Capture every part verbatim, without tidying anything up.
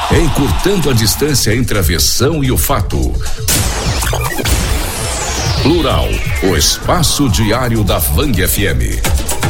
Encurtando a distância entre a versão e o fato. Plural, o espaço diário da Vang F M.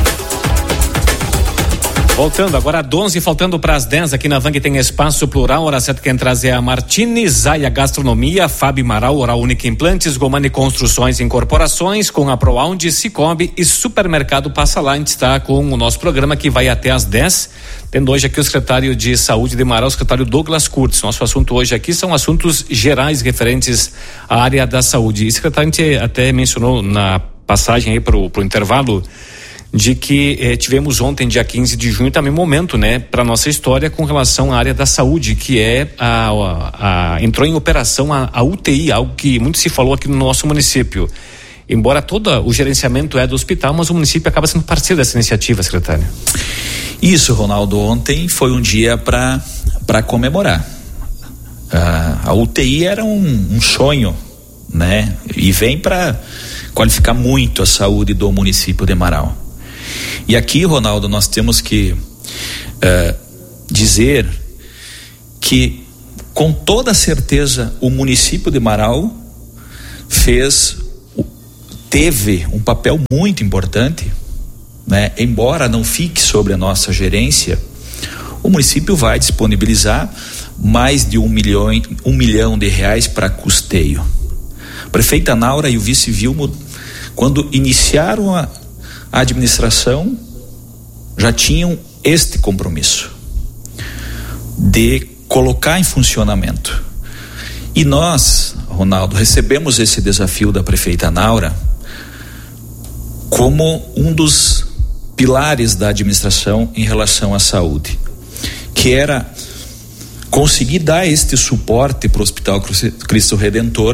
Voltando agora às onze, faltando para as dez, aqui na Vang tem espaço plural. Hora certa quem traz é a Martini, Zaya Gastronomia, Fábio Maral, Oral Única Implantes, Gomani Construções e Incorporações, com a ProAundi, Cicobi e Supermercado Passa Lá. A gente está com o nosso programa que vai até às dez. Tendo hoje aqui o secretário de Saúde de Marau, o secretário Douglas Kurtz. Nosso assunto hoje aqui são assuntos gerais referentes à área da saúde. E o secretário, a gente até mencionou na passagem aí para o intervalo, de que eh, tivemos ontem, dia quinze de junho, também momento, né, para nossa história com relação à área da saúde, que é a, a, a entrou em operação a, a U T I, algo que muito se falou aqui no nosso município. Embora todo o gerenciamento é do hospital, mas o município acaba sendo parceiro dessa iniciativa, secretário. Isso, Ronaldo, ontem foi um dia para para comemorar. A, a U T I era um, um sonho, né, e vem para qualificar muito a saúde do município de Marau. E aqui, Ronaldo, nós temos que uh, dizer que, com toda certeza, o município de Marau fez, teve um papel muito importante, né? Embora não fique sobre a nossa gerência, o município vai disponibilizar mais de um milhão, um milhão de reais para custeio. A prefeita Naura e o vice Vilmo, quando iniciaram a A administração, já tinham este compromisso de colocar em funcionamento. E nós, Ronaldo, recebemos esse desafio da prefeita Naura como um dos pilares da administração em relação à saúde, que era conseguir dar este suporte para o Hospital Cristo Redentor.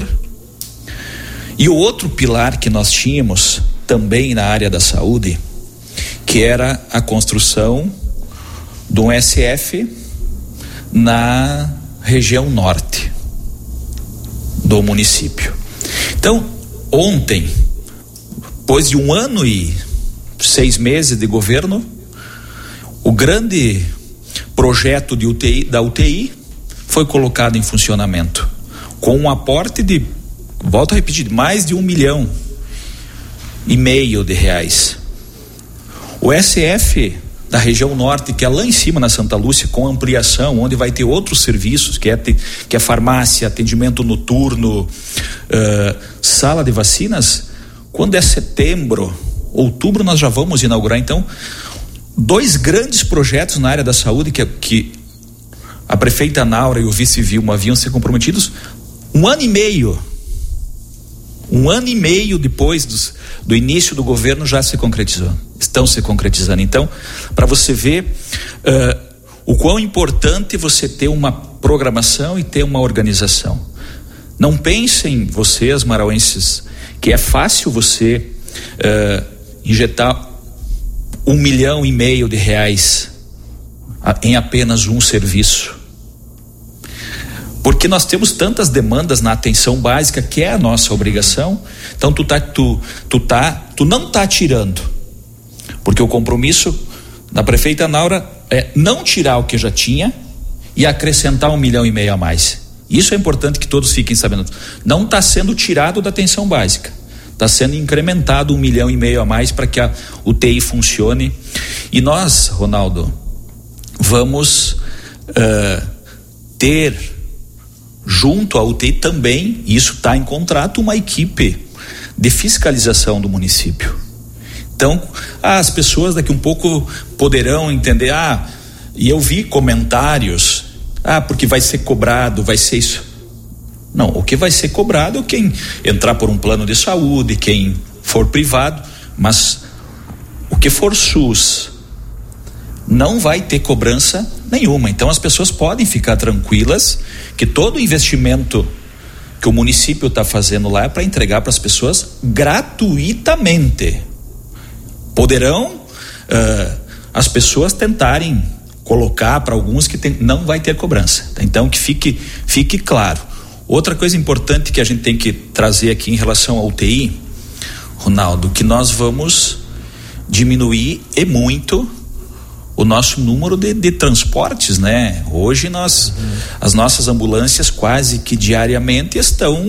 E o outro pilar que nós tínhamos também na área da saúde, que era a construção de um S F na região norte do município. Então, ontem, depois de um ano e seis meses de governo, o grande projeto de U T I, da U T I foi colocado em funcionamento, com um aporte de, volto a repetir, mais de um milhão e meio de reais. O S F da região norte, que é lá em cima na Santa Lúcia, com ampliação, onde vai ter outros serviços, que é, que é farmácia, atendimento noturno, uh, sala de vacinas. Quando é setembro, outubro, nós já vamos inaugurar. Então, dois grandes projetos na área da saúde que, que a prefeita Naura e o vice Vilma haviam se comprometidos um ano e meio Um ano e meio depois dos, do início do governo já se concretizou, estão se concretizando. Então, para você ver uh, o quão importante você ter uma programação e ter uma organização. Não pensem vocês, marauenses, que é fácil você uh, injetar um milhão e meio de reais em apenas um serviço. Porque nós temos tantas demandas na atenção básica, que é a nossa obrigação. Então tu tá, tu, tu tá, tu não tá tirando, porque o compromisso da prefeita Naura é não tirar o que já tinha e acrescentar um milhão e meio a mais. Isso é importante que todos fiquem sabendo. Não está sendo tirado da atenção básica, está sendo incrementado um milhão e meio a mais para que a U T I funcione. E nós, Ronaldo, vamos uh, ter junto à U T I também, isso está em contrato, uma equipe de fiscalização do município. Então, ah, as pessoas daqui um pouco poderão entender, ah, e eu vi comentários, ah, porque vai ser cobrado, vai ser isso. Não, o que vai ser cobrado é quem entrar por um plano de saúde, quem for privado, mas o que for SUS não vai ter cobrança nenhuma. Então as pessoas podem ficar tranquilas que todo o investimento que o município está fazendo lá é para entregar para as pessoas gratuitamente. Poderão uh, as pessoas tentarem colocar para alguns que tem, não vai ter cobrança. Então que fique, fique claro. Outra coisa importante que a gente tem que trazer aqui em relação à U T I, Ronaldo, que nós vamos diminuir e muito o nosso número de, de transportes, né? Hoje nós, uhum. as nossas ambulâncias quase que diariamente estão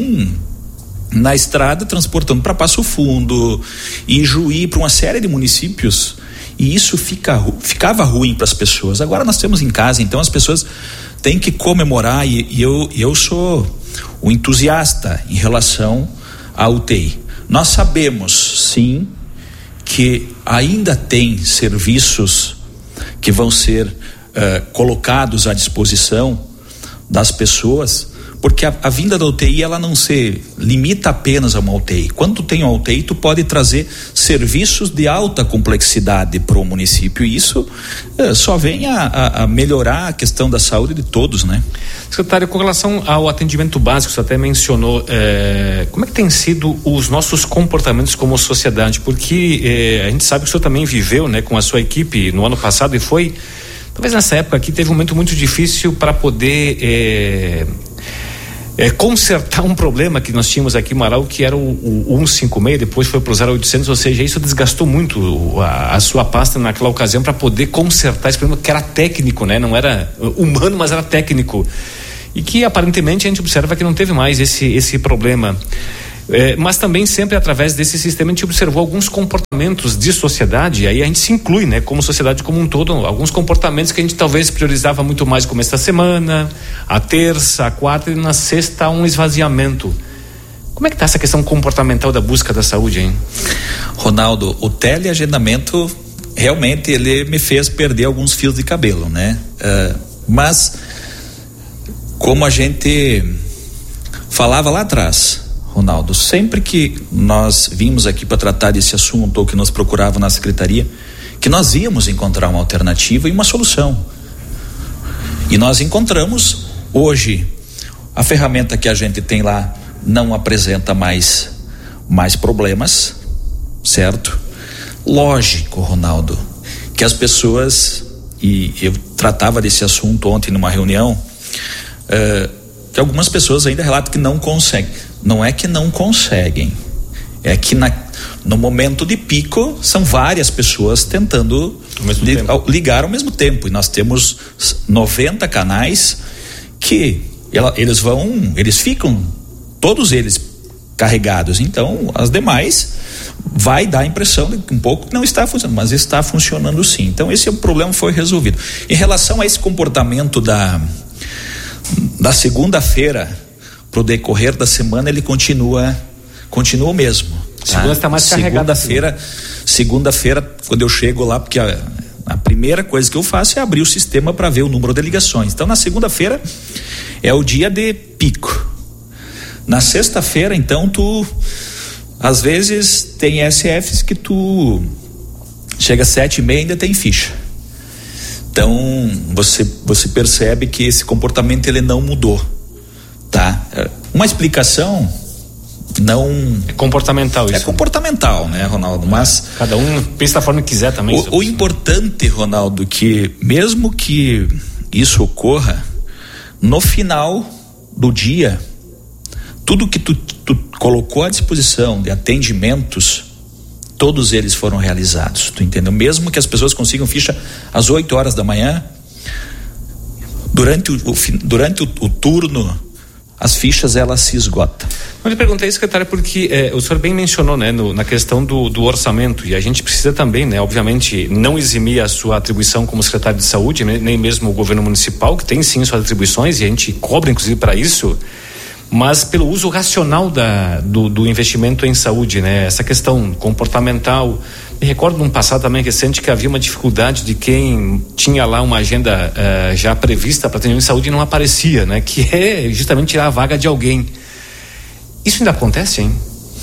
na estrada transportando para Passo Fundo, Ijuí, para uma série de municípios, e isso fica, ficava ruim para as pessoas. Agora nós temos em casa, então as pessoas têm que comemorar, e, e eu, eu sou o entusiasta em relação à U T I. Nós sabemos, sim, que ainda tem serviços que vão ser uh, colocados à disposição das pessoas, porque a, a vinda da U T I, ela não se limita apenas a uma U T I. Quando tu tem uma U T I, tu pode trazer serviços de alta complexidade para o município, e isso uh, só vem a, a, a melhorar a questão da saúde de todos, né? Secretário, com relação ao atendimento básico, você até mencionou, é, como é que tem sido os nossos comportamentos como sociedade? Porque é, a gente sabe que o senhor também viveu, né, com a sua equipe no ano passado, e foi, talvez nessa época aqui, teve um momento muito difícil para poder é, é, consertar um problema que nós tínhamos aqui em Marau, que era o, o cento e cinquenta e seis, depois foi para o zero oitocentos, ou seja, isso desgastou muito a, a sua pasta naquela ocasião para poder consertar esse problema, que era técnico, né? Não era humano, mas era técnico. E que aparentemente a gente observa que não teve mais esse, esse problema. É, mas também sempre através desse sistema a gente observou alguns comportamentos de sociedade, e aí a gente se inclui, né, como sociedade como um todo, alguns comportamentos que a gente talvez priorizava muito mais, como esta semana, a terça, a quarta, e na sexta um esvaziamento. Como é que está essa questão comportamental da busca da saúde, hein? Ronaldo, o teleagendamento realmente ele me fez perder alguns fios de cabelo, né? Uh, mas como a gente falava lá atrás, Ronaldo, sempre que nós vimos aqui para tratar desse assunto, ou que nos procuravam na secretaria, que nós íamos encontrar uma alternativa e uma solução. E nós encontramos. Hoje a ferramenta que a gente tem lá não apresenta mais mais problemas, certo? Lógico, Ronaldo, que as pessoas, e eu tratava desse assunto ontem numa reunião, Uh, que algumas pessoas ainda relatam que não conseguem. Não é que não conseguem, é que na, no momento de pico são várias pessoas tentando li, ao, ligar ao mesmo tempo, e nós temos noventa canais que ela, eles vão, eles ficam todos eles carregados, então as demais vai dar a impressão de que um pouco não está funcionando, mas está funcionando sim. Então esse problema foi resolvido. Em relação a esse comportamento da da segunda-feira pro decorrer da semana, ele continua continua o mesmo, tá? Segunda está mais carregada. Segunda-feira, segunda-feira quando eu chego lá, porque a, a primeira coisa que eu faço é abrir o sistema para ver o número de ligações. Então na segunda-feira é o dia de pico. Na sexta-feira, então, tu às vezes tem S Fs que tu chega às sete e meia e ainda tem ficha. Então você, você percebe que esse comportamento ele não mudou, tá? Uma explicação não é comportamental, isso. É comportamental, né, Ronaldo? Mas cada um pensa da forma que quiser também. O, o importante, Ronaldo, que mesmo que isso ocorra, no final do dia, tudo que tu, tu colocou à disposição de atendimentos, todos eles foram realizados, tu entendeu? Mesmo que as pessoas consigam ficha às oito horas da manhã, durante o, o, durante o, o turno, as fichas elas se esgotam. Eu lhe perguntei, secretário, porque é, o senhor bem mencionou, né, no, na questão do, do orçamento, e a gente precisa também, né, obviamente, não eximir a sua atribuição como secretário de saúde, né, nem mesmo o governo municipal, que tem sim suas atribuições, e a gente cobra inclusive para isso, mas pelo uso racional da, do, do investimento em saúde, né? Essa questão comportamental. Me recordo num passado também recente que havia uma dificuldade de quem tinha lá uma agenda uh, já prevista para atendimento em saúde e não aparecia, né? Que é justamente tirar a vaga de alguém. Isso ainda acontece, hein?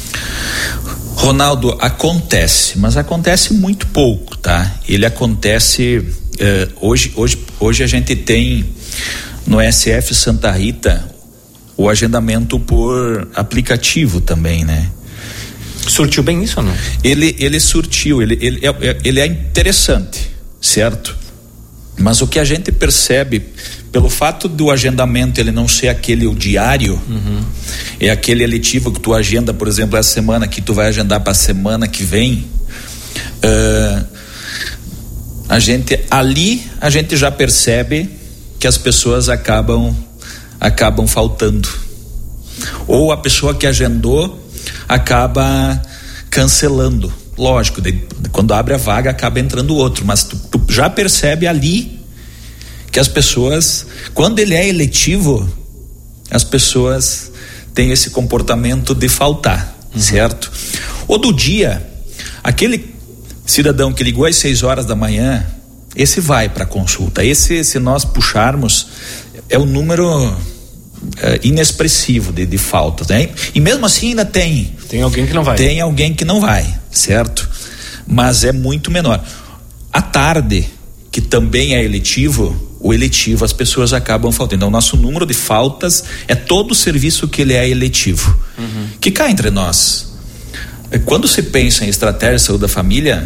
Ronaldo, acontece, mas acontece muito pouco, tá? Ele acontece uh, hoje, hoje, hoje a gente tem no S F Santa Rita o agendamento por aplicativo também, né? Surtiu bem isso ou não? Ele, ele surtiu, ele, ele, é, ele é interessante, certo? Mas o que a gente percebe, pelo fato do agendamento ele não ser aquele o diário, uhum. é aquele eletivo que tu agenda, por exemplo, essa semana, que tu vai agendar para a semana que vem, uh, a gente ali a gente já percebe que as pessoas acabam acabam faltando, ou a pessoa que agendou acaba cancelando. Lógico, de, de, quando abre a vaga acaba entrando outro, mas tu, tu já percebe ali que as pessoas, quando ele é eletivo, as pessoas têm esse comportamento de faltar, uhum. certo? Ou do dia, aquele cidadão que ligou às seis horas da manhã, esse vai para consulta. Esse, se nós puxarmos, é um número é, inexpressivo de, de faltas, né? E mesmo assim ainda tem. Tem alguém que não vai. Tem alguém que não vai, certo? Mas é muito menor. À tarde, que também é eletivo, o eletivo as pessoas acabam faltando. Então o nosso número de faltas é todo o serviço que ele é eletivo. Uhum. Que cá entre nós, quando se pensa em estratégia de saúde da família,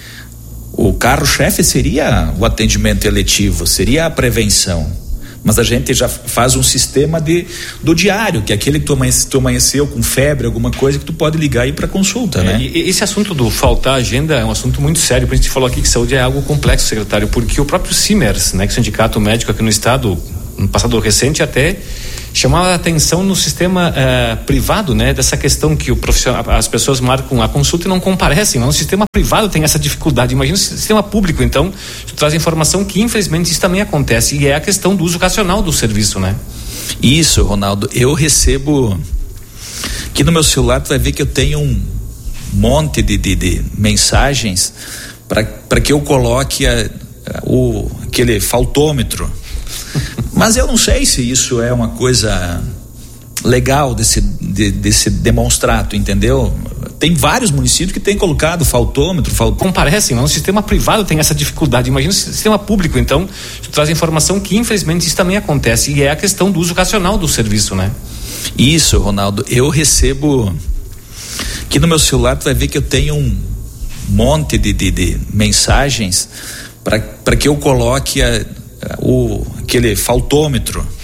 o carro-chefe seria o atendimento eletivo, seria a prevenção. Mas a gente já faz um sistema de, do diário, que é aquele que tu, amanhece, tu amanheceu com febre, alguma coisa, que tu pode ligar e ir para consulta, é, né? E esse assunto do faltar agenda é um assunto muito sério. Por isso a gente falou aqui que saúde é algo complexo, secretário, porque o próprio Simers, né, que é o sindicato médico aqui no estado, no passado recente até chamava a atenção no sistema uh, privado, né, dessa questão que o profissional, as pessoas marcam a consulta e não comparecem, mas no sistema privado tem essa dificuldade. Imagina o sistema público, então, tu traz a informação que infelizmente isso também acontece, e é a questão do uso racional do serviço, né? Isso, Ronaldo, eu recebo aqui no meu celular, tu vai ver que eu tenho um monte de, de, de mensagens para que eu coloque a, a, o, aquele faltômetro. Mas eu não sei se isso é uma coisa legal de se, de, de se demonstrar, tu entendeu? Tem vários municípios que têm colocado faltômetro, faltômetro. Comparecem, mas no sistema privado tem essa dificuldade. Imagina o sistema público, então, tu traz a informação que infelizmente isso também acontece, e é a questão do uso racional do serviço, né? Isso, Ronaldo, eu recebo aqui no meu celular, tu vai ver que eu tenho um monte de, de, de mensagens para que eu coloque a, a, o, aquele faltômetro.